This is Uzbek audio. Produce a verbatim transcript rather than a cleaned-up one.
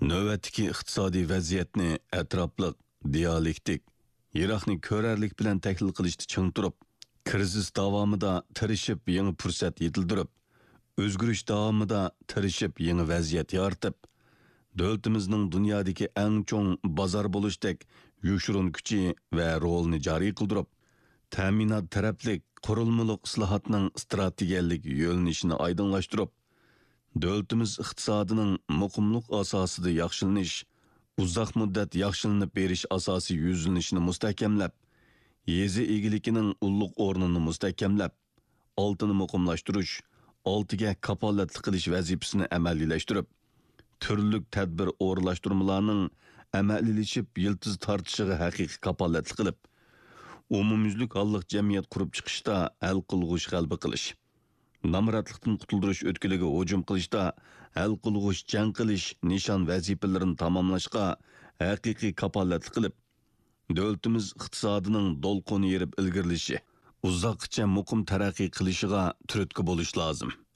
Növbətdəki iqtisadi vəziyyətni ətraflıq, dialektik, yiroqni ko'rarlik bilan tahlil qilishda ching turib, krizis davomida tirishib yangi fursat yetildirib, o'zgarish davomida tirishib yangi vaziyat yaratib, davlatimizning dunyodagi eng cho'ng bozor bo'lishdek yushurun kuchi va rolni joriy qildirib, ta'minot taraflik qurilmaliq islohotning strategiyalik yo'nalishini oydinlashtirib, davlatimiz iqtisodining muqimliq asosida yaxshilanish, uzoq muddat yaxshilanib berish asosi yuzlanishini mustahkamlab, yezi egilikining ulluq o'rnini mustahkamlab, oltini muqimlashtirish, oltiga kapolatlik qilish vazifasini amaliyalashtirib, turli tadbir o'rlashtirmalarning amaliyalashib yiltiz tortishiga haqiqiy kapolatlik qilib, umumyuzlik holliq jamiyat qurib chiqishda hal qilg'ush g'alba qilish, namratlikdan qutuldirish o'tkiliga hujum qilishda hal qilg'ush jang qilish nishon vazifalarini tamomlashga haqiqiy kapolatlik qilib, davlatimiz iqtisodining do'lqini yerib ilgirlishi, uzoqcha muqim taraqqiy qilishiga turtki bo'lish lozim.